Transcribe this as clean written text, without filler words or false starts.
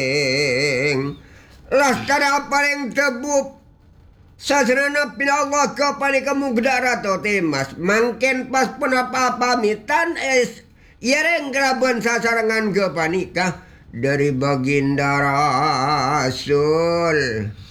lastara paling tebuk sasrana pinallah ke paling kamu gedara to temas mangken pas penapa pamitan yereng graben sasarangan ke panikah dari baginda Rasul